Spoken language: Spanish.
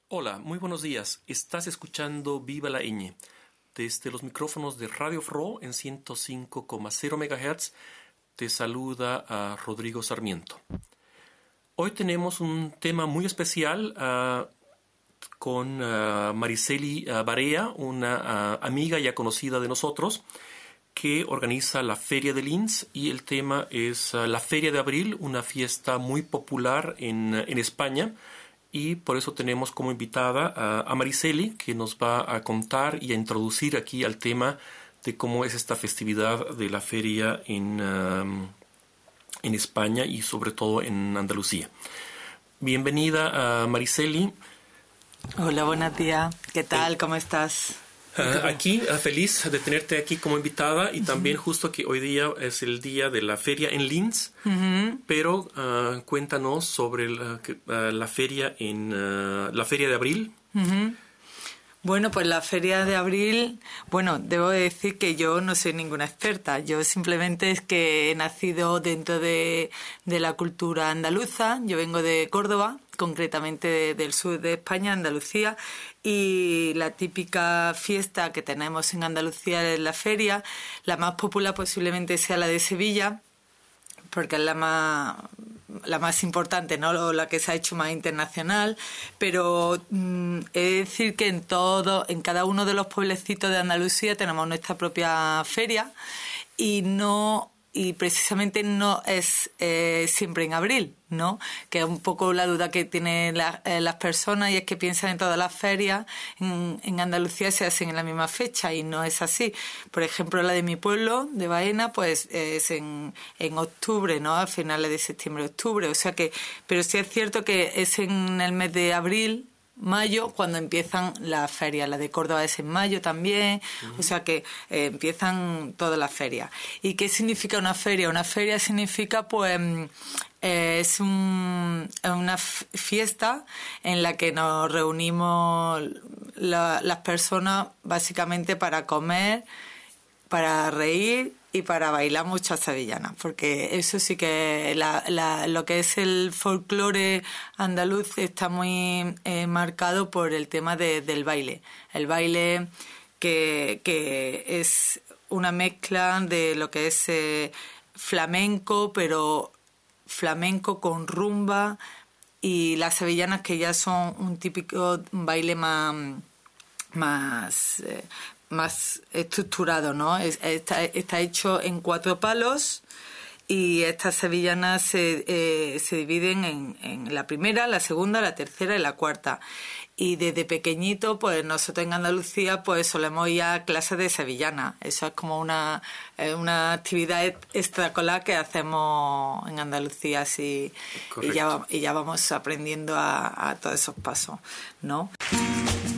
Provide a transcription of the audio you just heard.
Hola, muy buenos días. Estás escuchando Viva la Ñ. Desde los micrófonos de Radio Fro en 105,0 MHz te saluda a Rodrigo Sarmiento. Hoy tenemos un tema muy especial con Mariceli Barea, una amiga ya conocida de nosotros, que organiza la Feria de Linz, y el tema es la Feria de Abril, una fiesta muy popular en España, y por eso tenemos como invitada a Mariceli, que nos va a contar y a introducir aquí al tema de cómo es esta festividad de la feria en España y sobre todo en Andalucía. Bienvenida a Mariceli. Hola, buenos días. ¿Qué tal? ¿Cómo estás? Aquí, feliz de tenerte aquí como invitada, y también justo que hoy día es el día de la feria en Linz, pero cuéntanos sobre la feria la feria de abril. Bueno, pues la feria de abril, debo decir que yo no soy ninguna experta. Yo simplemente es que he nacido dentro de la cultura andaluza. Yo vengo de Córdoba, concretamente del sur de España, Andalucía, y la típica fiesta que tenemos en Andalucía es la feria. La más popular posiblemente sea la de Sevilla, porque es la más importante, ¿no? La que se ha hecho más internacional, pero he de decir que en cada uno de los pueblecitos de Andalucía tenemos nuestra propia feria, y precisamente no es siempre en abril, ¿no? Que es un poco la duda que tienen las personas, y es que piensan en todas las ferias en Andalucía se hacen en la misma fecha, y no es así. Por ejemplo, la de mi pueblo, de Baena, pues es en octubre, ¿no? A finales de septiembre, octubre. O sea que, pero sí es cierto que es en el mes de abril, mayo, cuando empiezan las ferias. La de Córdoba es en mayo también. O sea que empiezan todas las ferias. ¿Y qué significa una feria? Una feria significa, pues, es una fiesta en la que nos reunimos las personas básicamente para comer, para reír y para bailar muchas sevillanas, porque eso sí que lo que es el folclore andaluz está muy marcado por el tema del baile. El baile que es una mezcla de lo que es flamenco, pero flamenco con rumba, y las sevillanas, que ya son un típico baile más estructurado, ¿no? Está hecho en 4 palos, y estas sevillanas se dividen en la primera, la segunda, la tercera y la cuarta. Y desde pequeñito, pues nosotros en Andalucía pues solemos ir a clases de sevillana. Eso es como una actividad extraescolar que hacemos en Andalucía, así, y ya vamos aprendiendo a todos esos pasos, ¿no?